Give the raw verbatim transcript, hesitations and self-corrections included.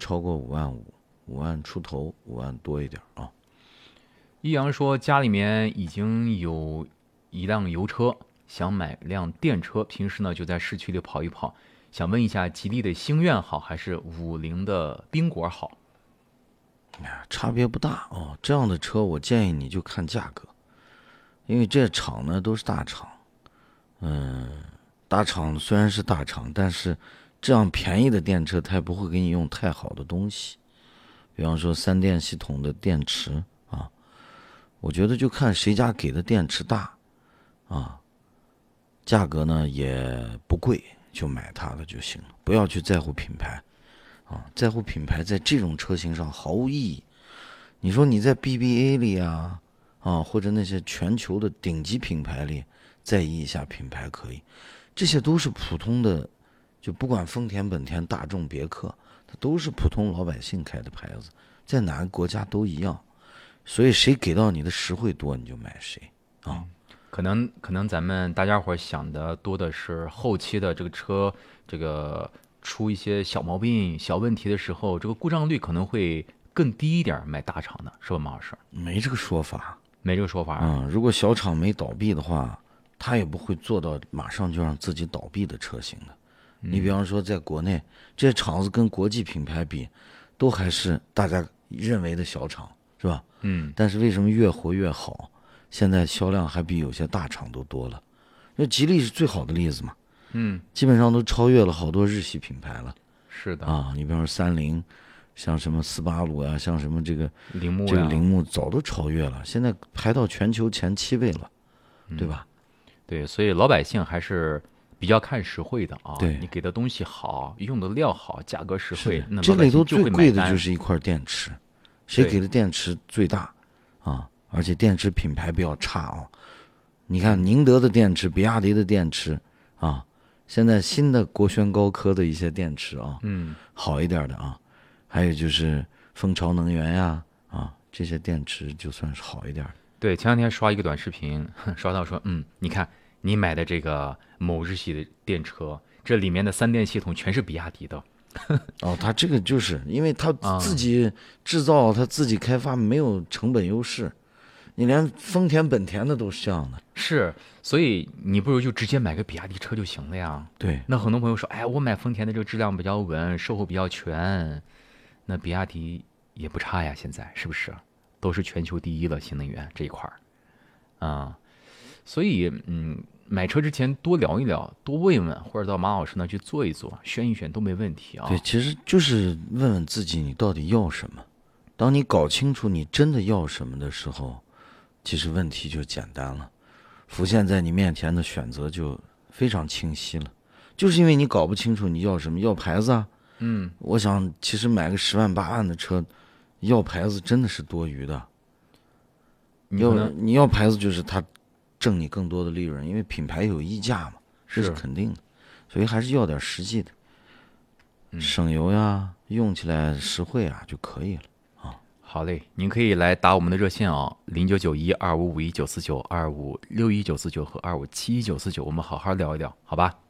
超过五万五，五万出头，五万多一点啊。 易阳说家里面已经有一辆油车，想买辆电车，平时呢就在市区里跑一跑，想问一下吉利的星愿好还是五菱的缤果好？ 差别不大哦。这样的车我建议你就看价格，因为这厂呢都是大厂，嗯，大厂虽然是大厂，但是这样便宜的电车它也不会给你用太好的东西，比方说三电系统的电池啊，我觉得就看谁家给的电池大啊，价格呢也不贵，就买它的就行了，不要去在乎品牌啊，在乎品牌在这种车型上毫无意义。你说你在 B B A 里啊啊，或者那些全球的顶级品牌里在意一下品牌可以，这些都是普通的，就不管丰田、本田、大众、别克，它都是普通老百姓开的牌子，在哪个国家都一样。所以谁给到你的实惠多，你就买谁啊。 嗯，可能可能咱们大家伙想的多的是后期的这个车，这个出一些小毛病、小问题的时候，这个故障率可能会更低一点，买大厂的是吧，马老师？ 没这个说法， 没这个说法。 嗯，如果小厂没倒闭的话，他也不会做到马上就让自己倒闭的车型的。你比方说，在国内这些厂子跟国际品牌比，都还是大家认为的小厂，是吧？ 嗯， 但是为什么越活越好？现在销量还比有些大厂都多了。因为吉利是最好的例子嘛， 嗯， 基本上都超越了好多日系品牌了。 是的啊，你比方说三菱，像什么斯巴鲁呀、啊，像什么这个铃木、啊， 这个铃木早都超越了，现在排到全球前七位了，对吧？ 嗯、对，所以老百姓还是比较看实惠的啊。 对， 你给的东西好，用的料好，价格实惠，那这里头最贵的就是一块电池，谁给的电池最大啊？而且电池品牌比较差啊。你看宁德的电池、比亚迪的电池啊，现在新的国轩高科的一些电池啊， 嗯， 好一点的啊，还有就是蜂巢能源呀啊，这些电池就算是好一点。 对，前两天刷一个短视频，刷到说，嗯，你看你买的这个某日系的电车，这里面的三电系统全是比亚迪的。 哦，他这个就是因为他自己制造，他自己开发，没有成本优势。你连丰田、本田的都是这样的， 是，所以你不如就直接买个比亚迪车就行了呀。 对， 那很多朋友说，哎，我买丰田的这个质量比较稳，售后比较全，那比亚迪也不差呀，现在是不是？都是全球第一了，新能源这一块儿，啊，所以嗯，买车之前多聊一聊，多问一问，或者到马老师那去做一做，选一选都没问题啊。 对，其实就是问问自己，你到底要什么。当你搞清楚你真的要什么的时候，其实问题就简单了，浮现在你面前的选择就非常清晰了。就是因为你搞不清楚你要什么，要牌子啊， 嗯， 我想其实买个十万八万的车，要牌子真的是多余的。 你要你要牌子就是它挣你更多的利润，因为品牌有溢价嘛，这是肯定的，所以还是要点实际的， 嗯、 省油呀，用起来实惠啊就可以了。 好嘞，您可以来打我们的热线啊，零九九一二五五一九四九、二五六一九四九和二五七一九四九，我们好好聊一聊，好吧？